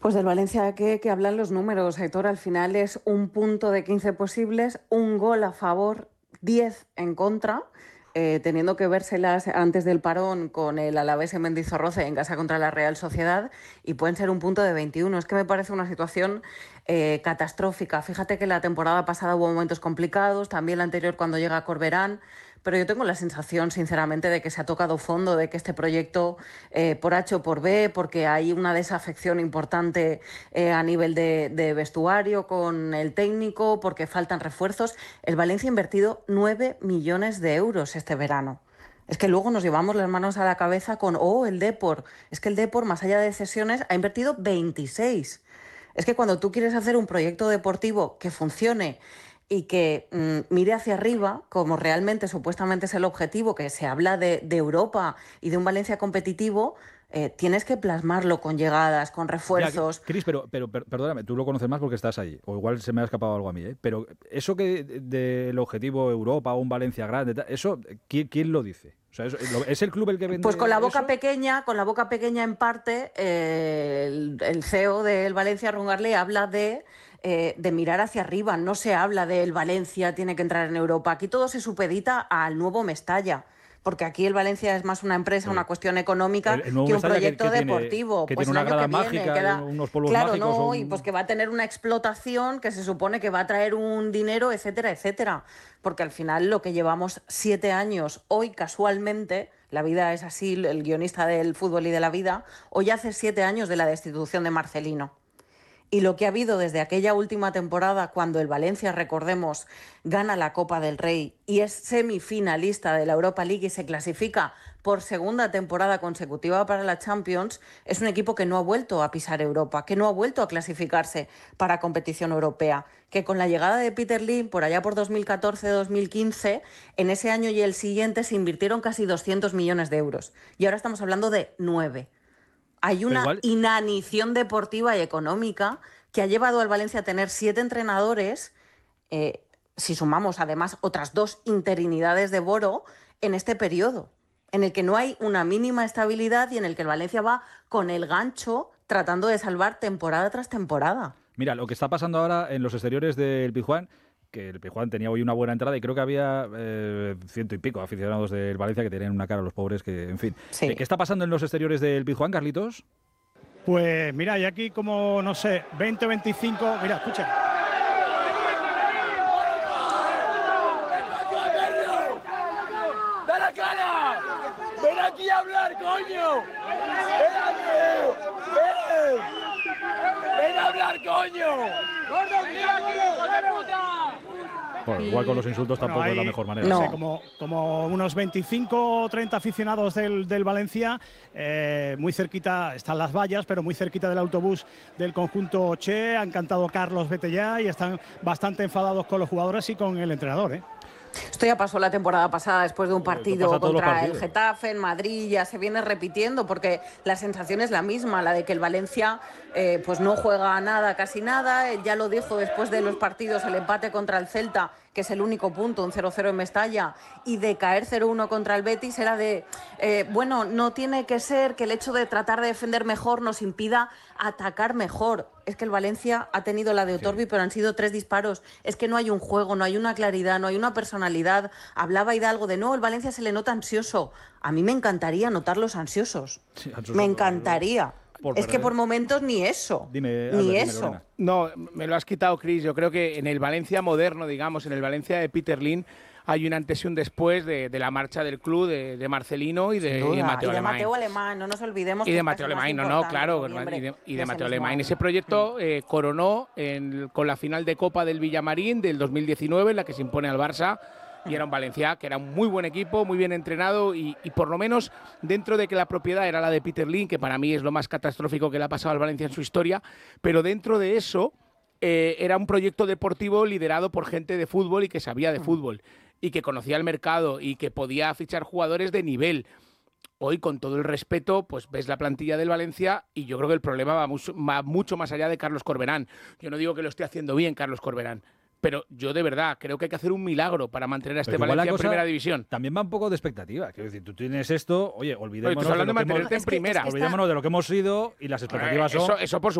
Pues del Valencia que hablan los números, Aitor, al final es un punto de 15 posibles, un gol a favor, 10 en contra, teniendo que vérselas antes del parón con el Alavés en Mendizorroza en casa contra la Real Sociedad, y pueden ser un punto de 21. Es que me parece una situación catastrófica. Fíjate que la temporada pasada hubo momentos complicados, también la anterior cuando llega Corberán, pero yo tengo la sensación, sinceramente, de que se ha tocado fondo, de que este proyecto, por H o por B, porque hay una desafección importante a nivel de vestuario con el técnico, porque faltan refuerzos. El Valencia ha invertido 9 millones de euros este verano. Es que luego nos llevamos las manos a la cabeza con, el Depor. Es que el Depor, más allá de cesiones, ha invertido 26. Es que cuando tú quieres hacer un proyecto deportivo que funcione y que mire hacia arriba, como realmente supuestamente es el objetivo, que se habla de Europa y de un Valencia competitivo, tienes que plasmarlo con llegadas, con refuerzos. Cris, pero perdóname, tú lo conoces más porque estás allí, o igual se me ha escapado algo a mí, ¿eh? Pero eso que del objetivo Europa o un Valencia grande, eso, ¿quién lo dice? O sea, ¿es el club el que vende? Pues con la boca eso? pequeña, en parte, el CEO del Valencia, Rungarle, habla de mirar hacia arriba. No se habla del Valencia tiene que entrar en Europa. Aquí todo se supedita al nuevo Mestalla, porque aquí el Valencia es más una empresa, una cuestión económica el nuevo que un Mestalla proyecto tiene, deportivo. que Pues tiene el una año grada que viene mágica, unos polvos claro, mágicos. no, y pues que va a tener una explotación que se supone que va a traer un dinero, etcétera, etcétera. Porque al final lo que llevamos 7 años, hoy casualmente, la vida es así, el guionista del fútbol y de la vida, hoy hace 7 años de la destitución de Marcelino. Y lo que ha habido desde aquella última temporada, cuando el Valencia, recordemos, gana la Copa del Rey y es semifinalista de la Europa League y se clasifica por segunda temporada consecutiva para la Champions, es un equipo que no ha vuelto a pisar Europa, que no ha vuelto a clasificarse para competición europea, que con la llegada de Peter Lim, por allá por 2014-2015, en ese año y el siguiente se invirtieron casi 200 millones de euros. Y ahora estamos hablando de 9. Hay una inanición deportiva y económica que ha llevado al Valencia a tener 7 entrenadores, si sumamos además otras 2 interinidades de Boro, en este periodo, en el que no hay una mínima estabilidad y en el que el Valencia va con el gancho tratando de salvar temporada tras temporada. Mira, lo que está pasando ahora en los exteriores del Pizjuán, que el Pizjuán tenía hoy una buena entrada y creo que había 100 y pico aficionados del Valencia que tenían una cara los pobres que, en fin. Sí. ¿Qué está pasando en los exteriores del Pizjuán, Carlitos? Pues mira, y aquí como, no sé, 20 o 25, mira, escucha. ¡Da la cara! ¡Ven aquí a hablar, coño! ¡Ven aquí! ¡Ven a hablar, coño! ¡Gordo, mira aquí, hijo de puta! Bueno, igual con los insultos tampoco es la mejor manera. No sé, como unos 25 o 30 aficionados del Valencia, muy cerquita, están las vallas, pero muy cerquita del autobús del conjunto Che, han cantado Carlos vete ya y están bastante enfadados con los jugadores y con el entrenador, ¿eh? Esto ya pasó la temporada pasada después de un partido contra el Getafe en Madrid, ya se viene repitiendo porque la sensación es la misma, la de que el Valencia pues no juega nada, casi nada. Él ya lo dijo después de los partidos, el empate contra el Celta, que es el único punto, un 0-0 en Mestalla, y de caer 0-1 contra el Betis era de, bueno, no tiene que ser que el hecho de tratar de defender mejor nos impida atacar mejor. Es que el Valencia ha tenido la de Otorbi, pero han sido 3 disparos. Es que no hay un juego, no hay una claridad, no hay una personalidad. Hablaba Hidalgo de, no, el Valencia se le nota ansioso. A mí me encantaría notarlos ansiosos. Sí, me encantaría. Es que por momentos ni eso. Dime, ni Albert, eso. Lorena. No, me lo has quitado, Cris. Yo creo que en el Valencia moderno, digamos, en el Valencia de Peter Lim, hay un antes y un después de la marcha del club, de Marcelino y de Mateo Alemán. Mateo Alemán, no nos olvidemos. Y de Mateo Alemán, claro. Y de Mateo Alemán. Ese proyecto coronó con la final de Copa del Villamarín del 2019, en la que se impone al Barça. Y era un Valencia que era un muy buen equipo, muy bien entrenado y por lo menos dentro de que la propiedad era la de Peter Lim, que para mí es lo más catastrófico que le ha pasado al Valencia en su historia, pero dentro de eso era un proyecto deportivo liderado por gente de fútbol y que sabía de fútbol y que conocía el mercado y que podía fichar jugadores de nivel. Hoy, con todo el respeto, pues ves la plantilla del Valencia y yo creo que el problema va mucho más allá de Carlos Corberán. Yo no digo que lo esté haciendo bien Carlos Corberán, pero yo de verdad creo que hay que hacer un milagro para mantener a este Valencia en primera división. También va un poco de expectativa. Quiero decir, tú tienes esto, olvidémonos de lo que hemos, olvidémonos de lo que hemos sido y las expectativas son... Eso por